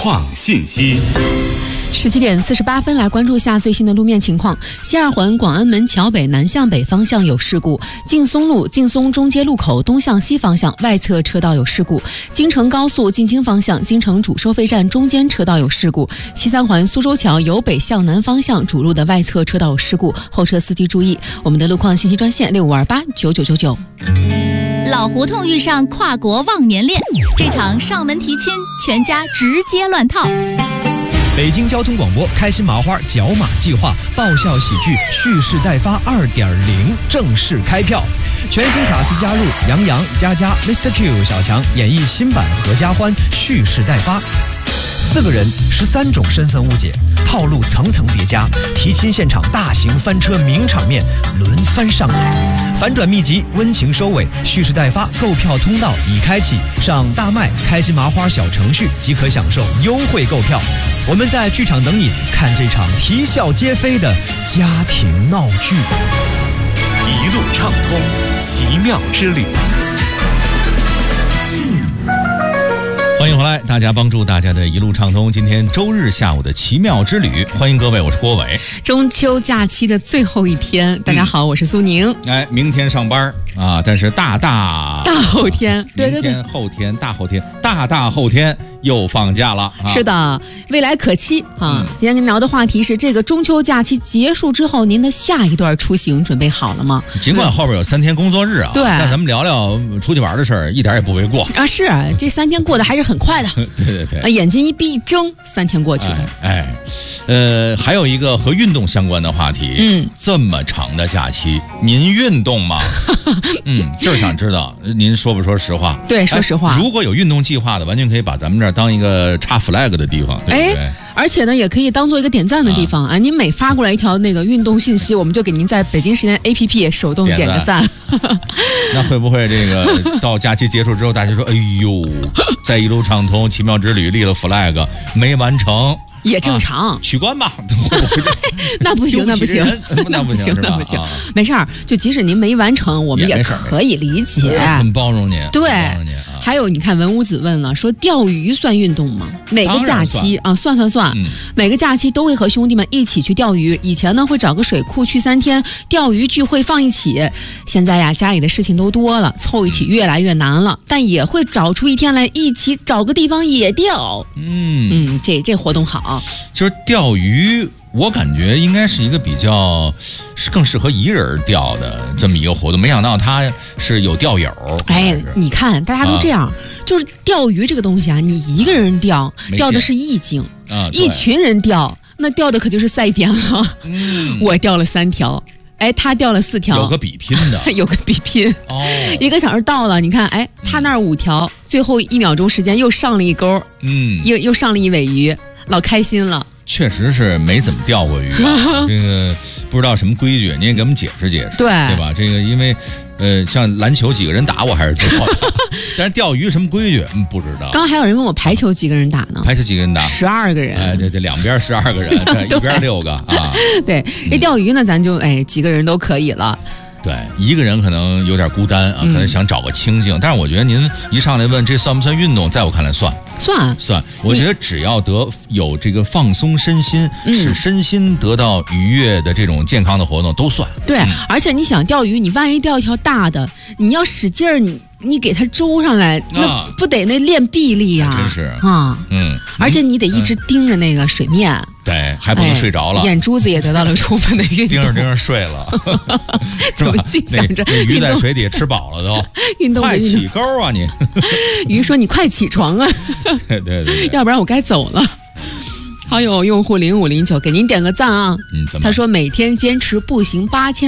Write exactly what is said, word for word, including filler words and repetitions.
况信息。 十七点四十八分，来关注一下最新的路面情况。西二环广安门桥北南向北方向有事故，劲松路劲松中街路口东向西方向外侧车道有事故，京承高速进京方向京承主收费站中间车道有事故，西三环苏州桥由北向南方向主路的外侧车道有事故，后车司机注意。我们的路况信息专线六五二八九九九九。 老胡同遇上跨国忘年恋，这场上门提亲，全家直接乱套。 北京交通广播开心麻花角马计划爆笑喜剧蓄势待发 二点零 正式开票，全新卡司加入杨洋、佳佳、Mister Q、小强演绎新版合家欢蓄势待发。四个人，十三种身份误解，套路层层叠加，提亲现场大型翻车名场面轮番上演，反转秘籍温情收尾，蓄势待发购票通道已开启，上大麦开心麻花小程序即可享受优惠购票。我们在剧场等你，看这场啼笑皆非的家庭闹剧。 一路畅通，奇妙之旅。 欢迎回来，大家帮助大家的一路畅通。今天周日下午的奇妙之旅，欢迎各位，我是郭伟。 中秋假期的最后一天，大家好，嗯、我是苏宁。 哎，明天上班啊，但是大大大后天，对对对， 明天后天大后天大大后天又放假了。啊、 是的，未来可期啊！嗯、今天跟您聊的话题是这个中秋假期结束之后，您的下一段出行准备好了吗？ 尽管后边有三天工作日啊， 对， 但咱们聊聊出去玩的事儿，一点也不为过啊。是这三天过得还是很快的。 对对对， 啊，眼睛一闭一睁，三天过去了。 哎，哎呃，还有一个和运动相关的话题。 嗯， 这么长的假期，您运动吗？嗯，就是想知道您说不说实话？ 对，说实话。 如果有运动计划的，完全可以把咱们这儿当一个插 flag 的地方，对不对？ 哎，而且呢，也可以当做一个点赞的地方啊！啊您每发过来一条那个运动信息，我们就给您在北京时间 A P P 手动点个赞。 那会不会这个到假期结束之后，大家说，哎呦，在一路畅通奇妙之旅立了 flag 没完成？ 也正常， 啊、取关吧。 那不行，那不行， 那不行， 那不行，没事儿。就即使您没完成，我们也可以理解， 很包容您。 对， 包容您啊。 还有，你看文武子问了，说钓鱼算运动吗？每个假期啊，算算算，嗯、每个假期都会和兄弟们一起去钓鱼。以前呢，会找个水库去三天钓鱼聚会放一起。现在呀，家里的事情都多了，凑一起越来越难了。但也会找出一天来，一起找个地方野钓。嗯嗯，这这活动好。 就是钓鱼，我感觉应该是一个比较是更适合一人钓的这么一个活动。没想到他是有钓友。 哎，你看大家都这样，啊、就是钓鱼这个东西啊，你一个人钓，钓的是意境； 啊、 一群人钓，那钓的可就是赛点了。嗯、我钓了三条。哎，他钓了四条， 有个比拼的， 有个比拼哦。 一个小时到了，你看，哎，他那儿五条，嗯、最后一秒钟时间又上了一钩， 嗯， 又又上了一尾鱼，老开心了。 确实是没怎么钓过鱼啊，这个不知道什么规矩，你也给我们解释解释， 对对吧？这个因为呃，像篮球几个人打我还是知道的，但是钓鱼什么规矩，嗯，不知道。 刚刚还有人问我排球几个人打呢？ 排球几个人打？ 十二个人。 哎，对对，两边十二个人，一边六个啊。 对，这钓鱼呢，咱就哎几个人都可以了。 对，一个人可能有点孤单啊，可能想找个清静。嗯、但是我觉得您一上来问这算不算运动，在我看来算， 算算。我觉得只要得有这个放松身心，嗯、使身心得到愉悦的这种健康的活动都算。 对，嗯、而且你想钓鱼，你万一钓一条大的，你要使劲儿，你你给它周上来，那不得那练臂力呀、啊？ 真是啊， 嗯， 而且你得一直盯着那个水面。嗯对，还不能睡着了， 哎、眼珠子也得到了充分的运动。 盯着盯着睡了， 怎么净想着鱼在水底吃饱了都， 运动快起钩啊你！ 鱼说：“你快起床啊！” 对对对， 要不然我该走了。好友用户零五零九给您点个赞啊！ 嗯，怎么？ 他说每天坚持步行八千。